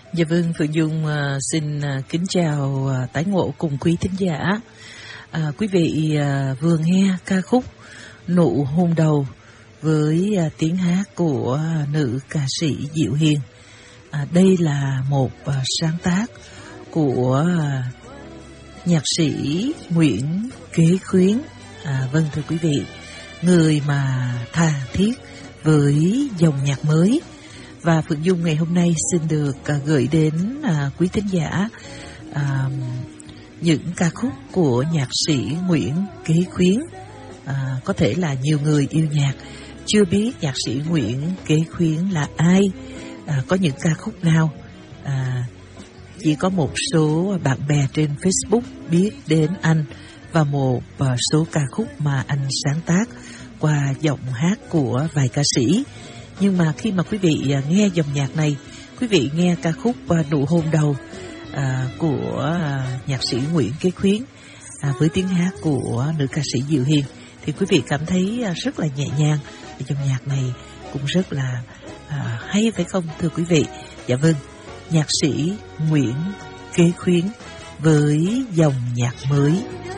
Dạ vâng, Phượng Dung xin kính chào tái ngộ cùng quý thính giả. Quý vị vừa nghe ca khúc Nụ Hôn Đầu với tiếng hát của nữ ca sĩ Diệu Hiền. Đây là một sáng tác của nhạc sĩ Nguyễn Kế Khuyến. Vâng thưa quý vị, người mà tha thiết với dòng nhạc mới. Và Phượng Dung ngày hôm nay xin được gửi đến quý thính giả những ca khúc của nhạc sĩ Nguyễn Kế Khuyến. Có thể là nhiều người yêu nhạc chưa biết nhạc sĩ Nguyễn Kế Khuyến là ai, có những ca khúc nào. Chỉ có một số bạn bè trên Facebook biết đến anh và một số ca khúc mà anh sáng tác qua giọng hát của vài ca sĩ. Nhưng mà khi mà quý vị nghe dòng nhạc này, quý vị nghe ca khúc Nụ Hôn Đầu của nhạc sĩ Nguyễn Kế Khuyến với tiếng hát của nữ ca sĩ Diệu Hiền, thì quý vị cảm thấy rất là nhẹ nhàng. Dòng nhạc này cũng rất là hay phải không thưa quý vị? Dạ vâng, nhạc sĩ Nguyễn Kế Khuyến với dòng nhạc mới.